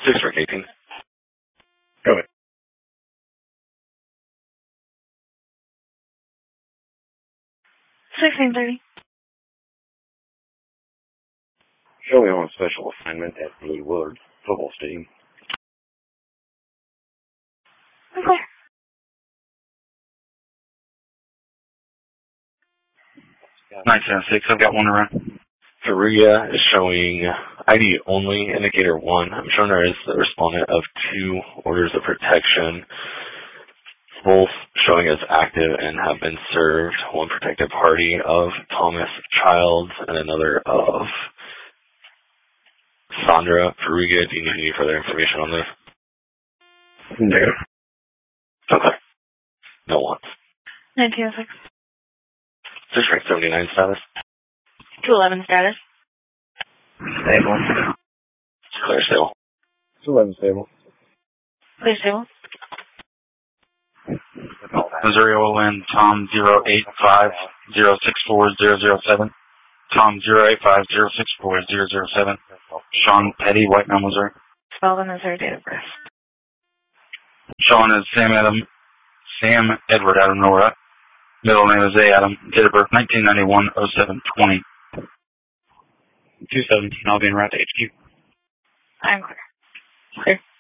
6 18. Go ahead. Showing on special assignment at the Willard football stadium. Okay. 976, I've got one around. Farugia is showing ID only, indicator 1. I'm showing her as the respondent of 2 orders of protection, both showing as active and have been served. One protective party of Thomas Childs and another of Sandra Farugia. Do you need any further information on this? Negative. Okay. No wants. 1906. 79 status. 211 status. Stable. Clear stable. 211 stable. Clear stable. Missouri Overland, Tom 085-064-007. Tom 085-064-007. Sean Petty, White Mountain, Missouri. 12 and Missouri date of birth. Sean is Sam Edward Adam Nora. Middle name is A. Adam. Date of birth 1991-07-20. 217, I'll be en route to HQ. I'm clear. Clear.